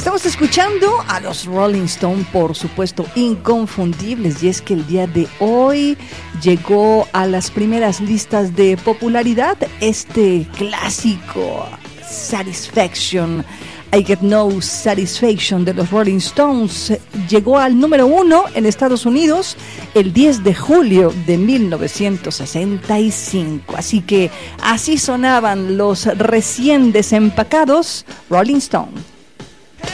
Estamos escuchando a los Rolling Stones, por supuesto, inconfundibles, y es que el día de hoy llegó a las primeras listas de popularidad este clásico Satisfaction. I Get No Satisfaction de los Rolling Stones llegó al número 1 en Estados Unidos el 10 de julio de 1965. Así que así sonaban los recién desempacados Rolling Stones.